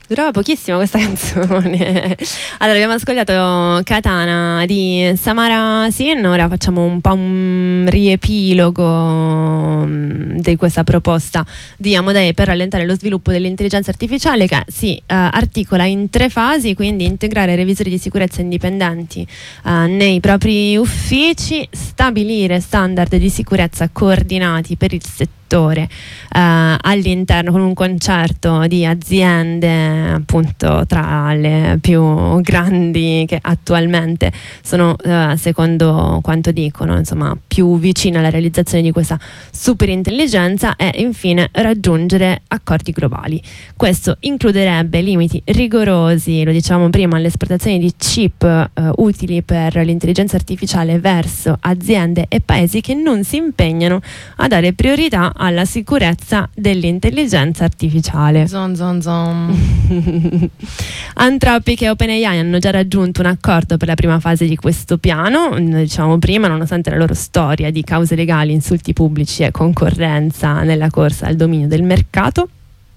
Durava pochissimo questa canzone. Allora, abbiamo ascoltato Katana di Samara Sin. Ora facciamo un po' un riepilogo di questa proposta di Amodei per rallentare lo sviluppo dell'intelligenza artificiale, che si articola in 3 fasi, quindi integrare revisori di sicurezza indipendenti nei propri uffici, stabilire standard di sicurezza coordinati per il settore all'interno, con un concerto di aziende appunto tra le più grandi che attualmente sono, secondo quanto dicono, insomma, più vicine alla realizzazione di questa superintelligenza, e infine raggiungere accordi globali. Questo includerebbe limiti rigorosi, lo dicevamo prima, all'esportazione di chip utili per l'intelligenza artificiale verso aziende e paesi che non si impegnano a dare priorità alla sicurezza dell'intelligenza artificiale. Anthropic e OpenAI hanno già raggiunto un accordo per la prima fase di questo piano, diciamo prima, nonostante la loro storia di cause legali, insulti pubblici e concorrenza nella corsa al dominio del mercato.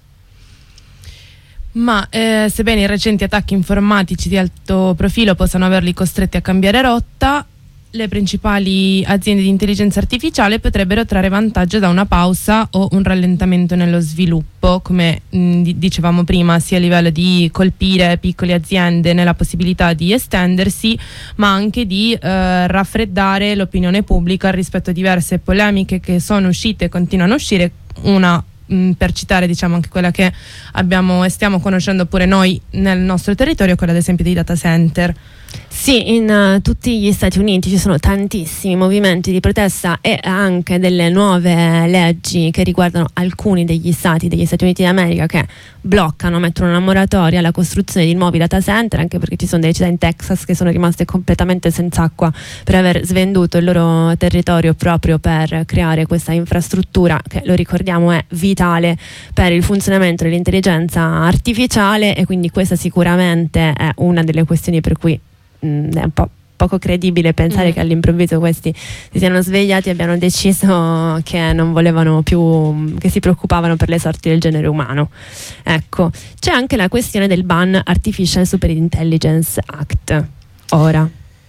Ma sebbene i recenti attacchi informatici di alto profilo possano averli costretti a cambiare rotta, le principali aziende di intelligenza artificiale potrebbero trarre vantaggio da una pausa o un rallentamento nello sviluppo, come dicevamo prima, sia a livello di colpire piccole aziende nella possibilità di estendersi, ma anche di raffreddare l'opinione pubblica rispetto a diverse polemiche che sono uscite e continuano a uscire. Una per citare, diciamo, anche quella che abbiamo e stiamo conoscendo pure noi nel nostro territorio, quella ad esempio dei data center. Sì, in tutti gli Stati Uniti ci sono tantissimi movimenti di protesta e anche delle nuove leggi che riguardano alcuni degli Stati Uniti d'America, che bloccano, mettono una moratoria alla costruzione di nuovi data center, anche perché ci sono delle città in Texas che sono rimaste completamente senza acqua per aver svenduto il loro territorio proprio per creare questa infrastruttura che, lo ricordiamo, è vitale per il funzionamento dell'intelligenza artificiale, e quindi questa sicuramente è una delle questioni per cui è un po' poco credibile pensare che all'improvviso questi si siano svegliati e abbiano deciso che non volevano più, che si preoccupavano per le sorti del genere umano. Ecco, c'è anche la questione del ban Artificial Superintelligence Act. Ora,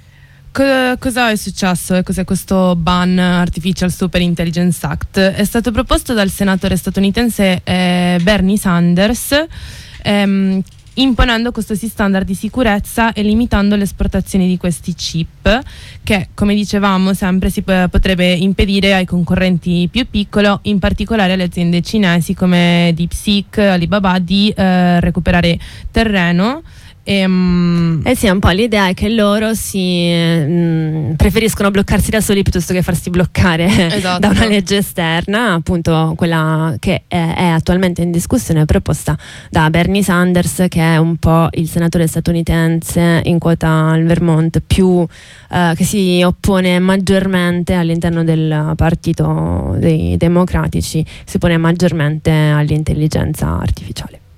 cosa è successo e cos'è questo ban Artificial Superintelligence Act? È stato proposto dal senatore statunitense Bernie Sanders, imponendo questi standard di sicurezza e limitando l'esportazione di questi chip, che, come dicevamo sempre, si potrebbe impedire ai concorrenti più piccoli, in particolare alle aziende cinesi come DeepSeek, Alibaba, di recuperare terreno. Sì, un po' l'idea è che loro preferiscono bloccarsi da soli piuttosto che farsi bloccare da una legge esterna, appunto quella che è attualmente in discussione, proposta da Bernie Sanders, che è un po' il senatore statunitense in quota al Vermont più che si oppone maggiormente all'interno del partito dei democratici, si oppone maggiormente all'intelligenza artificiale.